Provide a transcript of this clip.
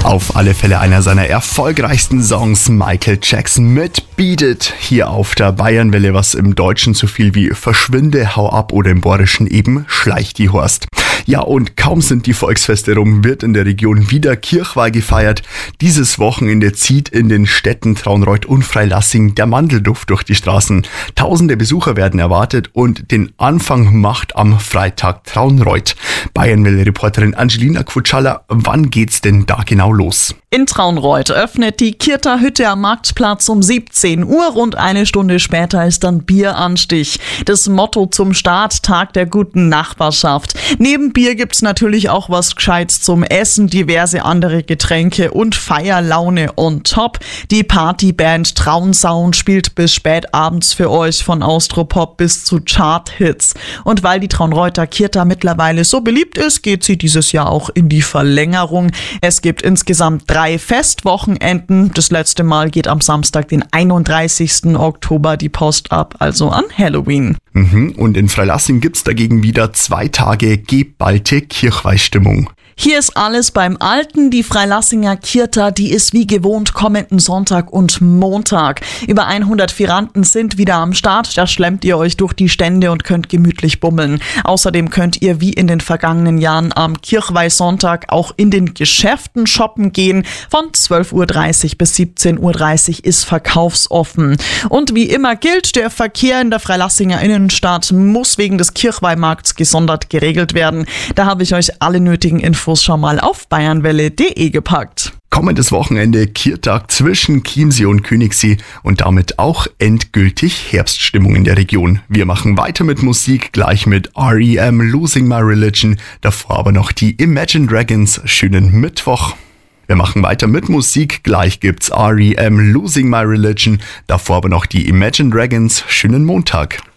Auf alle Fälle einer seiner erfolgreichsten Songs, Michael Jackson mit Beat It, hier auf der Bayernwelle, was im Deutschen so viel wie Verschwinde, hau ab oder im Borischen eben Schleich die Horst. Ja, und kaum sind die Volksfeste rum, wird in der Region wieder Kirchweih gefeiert. Dieses Wochenende zieht in den Städten Traunreut und Freilassing der Mandelduft durch die Straßen. Tausende Besucher werden erwartet und den Anfang macht am Freitag Traunreut. Bayernwelle-Reporterin Angelina Kutschalla, wann geht's denn da genau los? In Traunreut öffnet die Kirter Hütte am Marktplatz um 17 Uhr. Rund eine Stunde später ist dann Bieranstich. Das Motto zum Start: Tag der guten Nachbarschaft. Neben Bier gibt's natürlich auch was Gescheites zum Essen, diverse andere Getränke und Feierlaune on top. Die Partyband Traunsound spielt bis spät abends für euch, von Austropop bis zu Chart-Hits. Und weil die Traunreuter Kirta mittlerweile so beliebt ist, geht sie dieses Jahr auch in die Verlängerung. Es gibt insgesamt 3 Festwochenenden. Das letzte Mal geht am Samstag, den 31. Oktober, die Post ab, also an Halloween. Und in Freilassing gibt's dagegen wieder 2 Tage geballte Kirchweihstimmung. Hier ist alles beim Alten. Die Freilassinger Kirta, die ist wie gewohnt kommenden Sonntag und Montag. Über 100 Firanten sind wieder am Start. Da schlemmt ihr euch durch die Stände und könnt gemütlich bummeln. Außerdem könnt ihr wie in den vergangenen Jahren am Kirchweihsonntag auch in den Geschäften shoppen gehen. Von 12.30 Uhr bis 17.30 Uhr ist verkaufsoffen. Und wie immer gilt, der Verkehr in der Freilassinger Innenstadt muss wegen des Kirchweihmarkts gesondert geregelt werden. Da habe ich euch alle nötigen Infos schon mal auf bayernwelle.de gepackt. Kommendes Wochenende Kirtag zwischen Chiemsee und Königssee und damit auch endgültig Herbststimmung in der Region. Wir machen weiter mit Musik, gleich mit R.E.M. Losing My Religion, davor aber noch die Imagine Dragons. Schönen Mittwoch. Wir machen weiter mit Musik, gleich gibt's R.E.M. Losing My Religion, davor aber noch die Imagine Dragons. Schönen Montag.